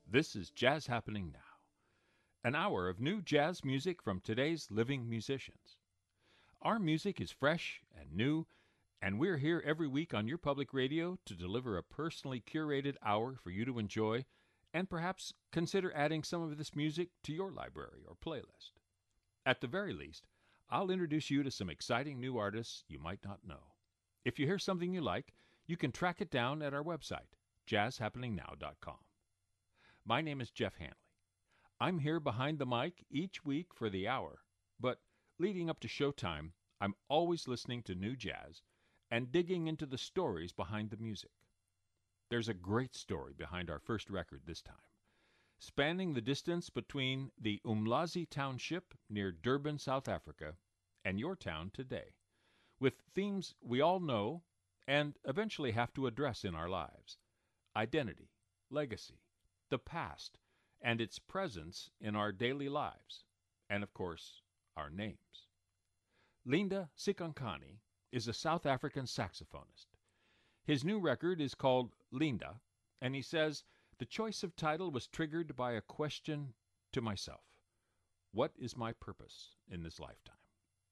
This is Jazz Happening Now, an hour of new jazz music from today's living musicians. Our music is fresh and new, and we're here every week on your public radio to deliver a personally curated hour for you to enjoy and perhaps consider adding some of this music to your library or playlist. At the very least, I'll introduce you to some exciting new artists you might not know. If you hear something you like, you can track it down at our website, jazzhappeningnow.com. My name is Jeff Hanley. I'm here behind the mic each week for the hour, but leading up to showtime, I'm always listening to new jazz and digging into the stories behind the music. There's a great story behind our first record this time, spanning the distance between the Umlazi Township near Durban, South Africa, and your town today, with themes we all know and eventually have to address in our lives: identity, legacy, the past, and its presence in our daily lives, and of course, our names. Linda Sikankani is a South African saxophonist. His new record is called Linda, and he says, the choice of title was triggered by a question to myself: what is my purpose in this lifetime?